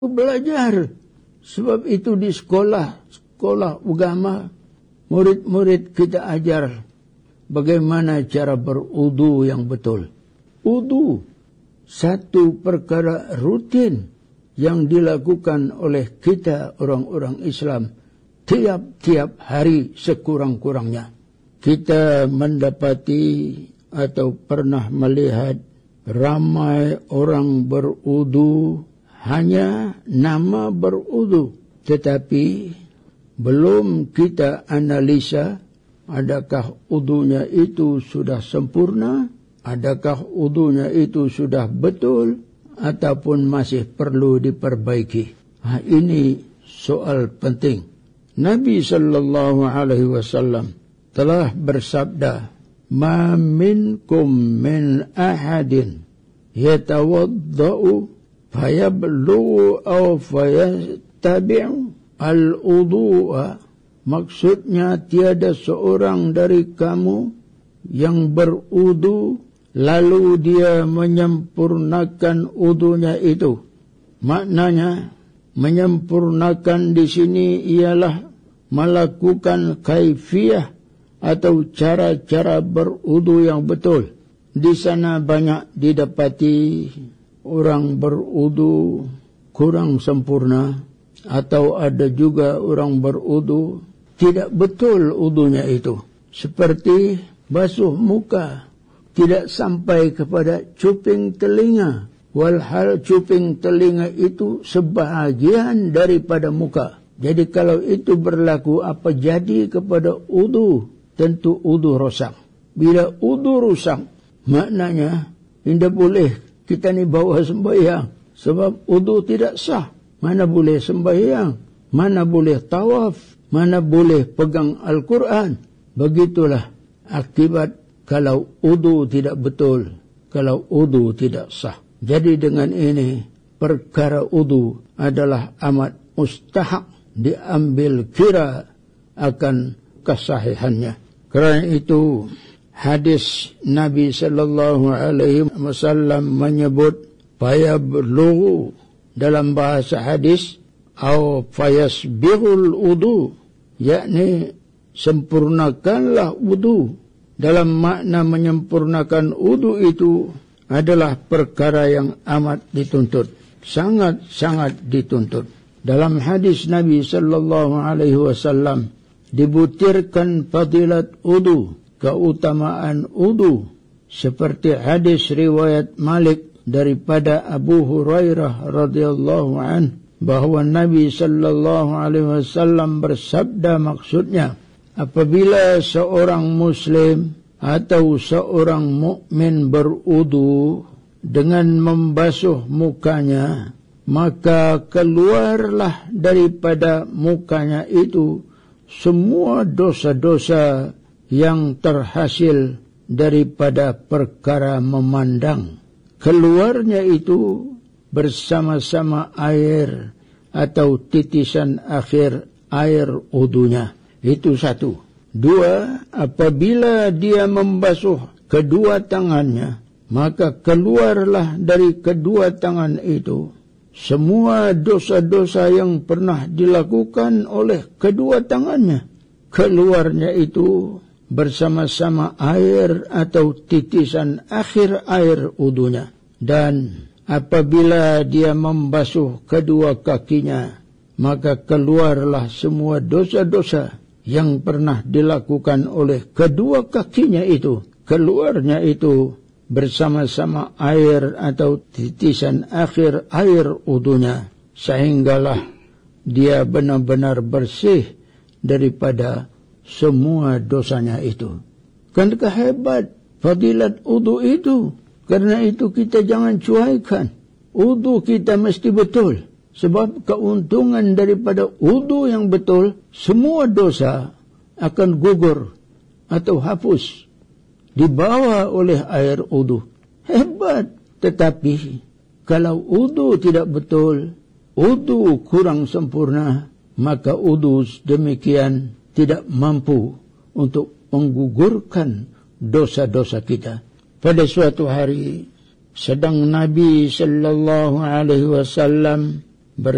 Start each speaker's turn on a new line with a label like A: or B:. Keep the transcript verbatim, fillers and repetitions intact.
A: belajar. Sebab itu di sekolah, sekolah agama, murid-murid kita ajar bagaimana cara berudu yang betul. Udu, satu perkara rutin yang dilakukan oleh kita orang-orang Islam tiap-tiap hari sekurang-kurangnya. Kita mendapati atau pernah melihat ramai orang berudu hanya nama berudu, tetapi belum kita analisa adakah udunya itu sudah sempurna, adakah udunya itu sudah betul ataupun masih perlu diperbaiki. Ha, ini soal penting. Nabi sallallahu alaihi wasallam telah bersabda, "Ma minkum min ahadin yatawaddau fayablughu aw fayattabi'u al-wudu'a." Maksudnya tiada seorang dari kamu yang berudu lalu dia menyempurnakan udunya itu. Maknanya menyempurnakan di sini ialah melakukan kaifiyah atau cara-cara berudu yang betul. Di sana banyak didapati orang berudu kurang sempurna, atau ada juga orang berudu tidak betul udunya itu. Seperti basuh muka tidak sampai kepada cuping telinga, walhal cuping telinga itu sebahagian daripada muka. Jadi kalau itu berlaku, apa jadi kepada udu? Tentu udu rosak. Bila udu rusak, maknanya tidak boleh kita ni bawa sembahyang, sebab udu tidak sah. Mana boleh sembahyang, mana boleh tawaf, mana boleh pegang Al-Quran. Begitulah akibat kalau udu tidak betul, kalau udu tidak sah. Jadi dengan ini perkara udu adalah amat mustahak diambil kira akan kesahihannya. Kerana itu hadis Nabi sallallahu alaihi wasallam menyebut fayablughu dalam bahasa hadis atau fayasbighul wudu, yakni sempurnakanlah wudu. Dalam makna menyempurnakan wudu itu adalah perkara yang amat dituntut, sangat-sangat dituntut. Dalam hadis Nabi sallallahu alaihi wasallam dibutirkan fadilat wudu, keutamaan wudu, seperti hadis riwayat Malik daripada Abu Hurairah radhiyallahu an, bahawa Nabi sallallahu alaihi wasallam bersabda, maksudnya apabila seorang muslim atau seorang mukmin berudu dengan membasuh mukanya, maka keluarlah daripada mukanya itu semua dosa-dosa yang terhasil daripada perkara memandang. Keluarnya itu bersama-sama air atau titisan akhir air wudunya. Itu satu. Dua, apabila dia membasuh kedua tangannya, maka keluarlah dari kedua tangan itu semua dosa-dosa yang pernah dilakukan oleh kedua tangannya. Keluarnya itu bersama-sama air atau titisan akhir air wudunya. Dan apabila dia membasuh kedua kakinya, maka keluarlah semua dosa-dosa yang pernah dilakukan oleh kedua kakinya itu. Keluarnya itu bersama-sama air atau titisan akhir air wudunya, sehinggalah dia benar-benar bersih daripada semua dosanya itu. Kan kehebat fadilat wudu itu. Karena itu kita jangan cuaikan. Wudu kita mesti betul. Sebab keuntungan daripada wudu yang betul, semua dosa akan gugur atau hapus, dibawa oleh air wudu. Hebat. Tetapi kalau wudu tidak betul, wudu kurang sempurna, maka wudu demikian tidak mampu untuk menggugurkan dosa-dosa kita. Pada suatu hari sedang Nabi sallallahu alaihi wasallam